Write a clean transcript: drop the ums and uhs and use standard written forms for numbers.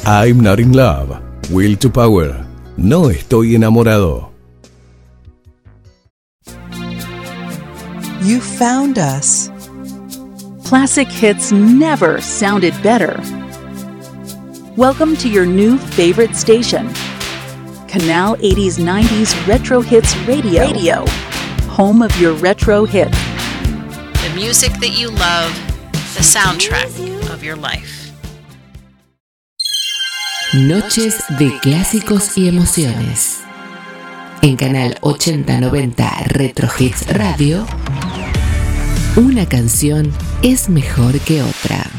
I'm not in love. Will to Power. No estoy enamorado. You found us. Classic hits never sounded better. Welcome to your new favorite station, Canal 80s 90s Retro Hits Radio. Home of your retro hits. The music that you love, the soundtrack of your life. Noches de clásicos y emociones. En Canal 8090 Retro Hits Radio, una canción es mejor que otra.